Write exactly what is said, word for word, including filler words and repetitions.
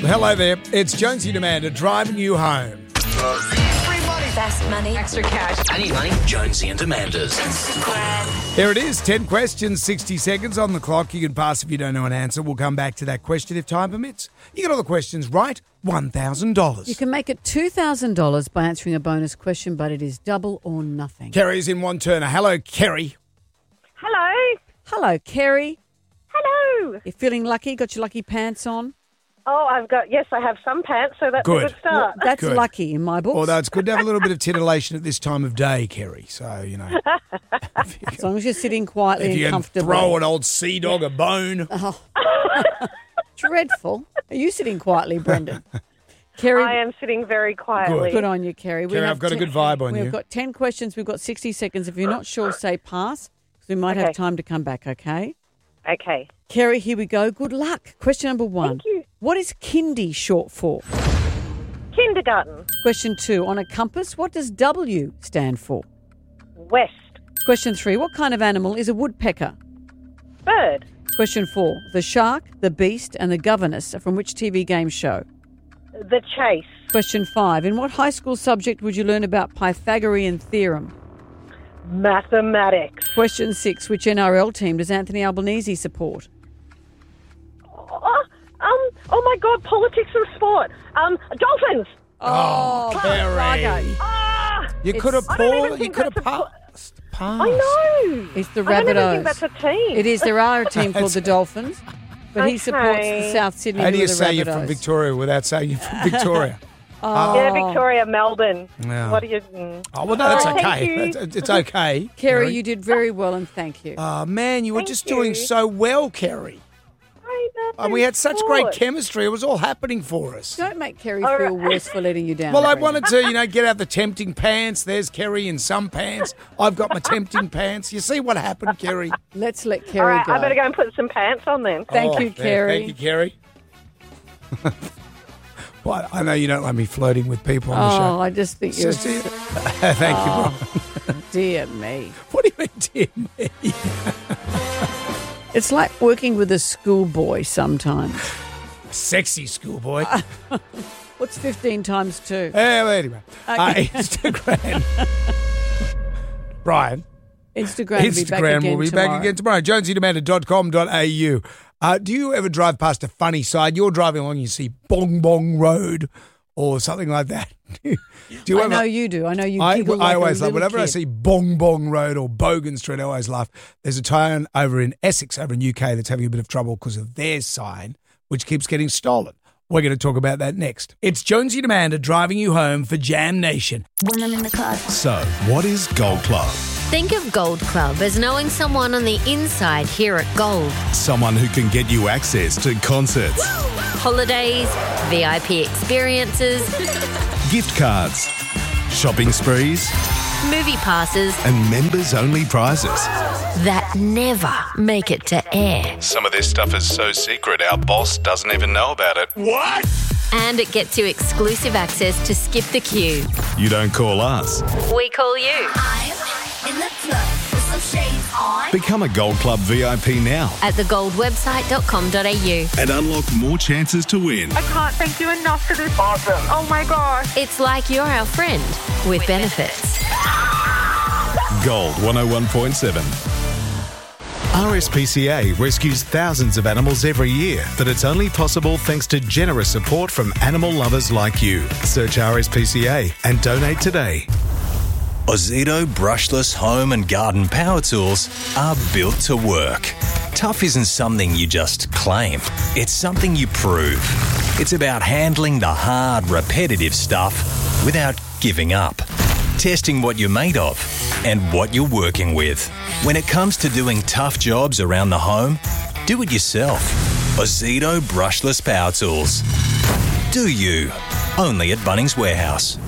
Hello there. It's Jonesy and Amanda driving you home. Best money. Extra cash. I need money. Jonesy and Amanda's. Here it is, ten questions, sixty seconds on the clock. You can pass if you don't know an answer. We'll come back to that question if time permits. You get all the questions right, one thousand dollars. You can make it two thousand dollars by answering a bonus question, but it is double or nothing. Kerry's in one turner. Hello, Kerry. Hello. Hello, Kerry. Hello. You feeling lucky? Got your lucky pants on? Oh, I've got, yes, I have some pants, so that's Good. a good start. That's Good. lucky in my book. Although it's good to have a little bit of titillation at this time of day, Kerry. So, you know. If you As long as you're sitting quietly if and you can comfortably. throw an old sea dog a bone. Dreadful. Are you sitting quietly, Brendan? Kerry, I am sitting very quietly. good on you, Kerry. We Kerry, have I've got a ten- good vibe on We've you. got ten questions. We've got sixty seconds. If you're not sure, say pass, because we might Okay. have time to come back, okay? Okay. Kerry, here we go. Good luck. Question number one. Thank you. What is kindy short for? Kindergarten. Question two. On a compass, what does W stand for? West. Question three. What kind of animal is a woodpecker? Bird. Question four. The shark, the beast, and the governess are from which T V game show? The Chase. Question five. In what high school subject would you learn about Pythagorean theorem? Mathematics. Question six. Which N R L team does Anthony Albanese support? Oh, um, oh my God, politics and sport. Um, Dolphins. Oh, Kerry. Ah, You could have I don't even paused. You think could have that's a- passed. Passed. I know. It's the I don't even Rabbitohs. think that's a team. It is. There are a team called the Dolphins, but he Okay. supports the South Sydney How do you with the say you're from Rabbitohs. Victoria without saying you're from Victoria? Yeah, Victoria, Melbourne. Yeah. What do you... mm. Oh, well, no, that's Oh, thank okay. you. It's, it's okay. Kerry, you did very well, and thank you. Oh, man, you were Thank just you. doing so well, Kerry. I know. And we had such great Good. chemistry. It was all happening for us. Don't make Kerry All feel right. worse for letting you down. Well, I Brendan. wanted to, you know, get out the tempting pants. There's Kerry in some pants. I've got my tempting pants. You see what happened, Kerry? Let's let All Kerry right, go. I better go and put some pants on then. Thank Oh, you, there. Kerry. Thank you, Kerry. Well, I know you don't like me flirting with people on the Oh, show. I just think you're... Just- Thank you, Brian. Dear me. What do you mean, dear me? It's like working with a schoolboy sometimes. Sexy schoolboy. What's fifteen times two? Eh, well, anyway. Uh, Okay. Instagram. Brian. Instagram will be back Instagram again will be tomorrow. back again tomorrow. jonesy demand dot com dot a u. Uh, do you ever drive past a funny side? You're driving along, you see Bong Bong Road or something like that. do you I ever, know you do. I know you I, giggle I like always a laugh. little Whenever I kid. see Bong Bong Road or Bogan Street, I always laugh. There's a town over in Essex, over in U K, that's having a bit of trouble because of their sign, which keeps getting stolen. We're going to talk about that next. It's Jonesy and Amanda driving you home for Jam Nation. When I'm in the car. So, what is Gold Club? Think of Gold Club as knowing someone on the inside here at Gold. Someone who can get you access to concerts, Holidays, V I P experiences, gift cards, shopping sprees, movie passes and members-only prizes. that never make it to air. Some of this stuff is so secret our boss doesn't even know about it. What? And it gets you exclusive access to Skip the Queue. You don't call us. We call you. I'm in the club with some shades on. Become a Gold Club V I P now At the gold website dot com dot a u. and unlock more chances to win. I can't thank you enough for this. Awesome. Oh my gosh. It's like you're our friend with benefits. Gold one oh one point seven. R S P C A rescues thousands of animals every year, but it's only possible thanks to generous support from animal lovers like you. Search R S P C A and donate today. Ozito brushless home and garden power tools are built to work. Tough isn't something you just claim. It's something you prove. It's about handling the hard, repetitive stuff without giving up. Testing what you're made of and what you're working with. When it comes to doing tough jobs around the home, do it yourself. Ozito brushless power tools. Do you? Only at Bunnings Warehouse.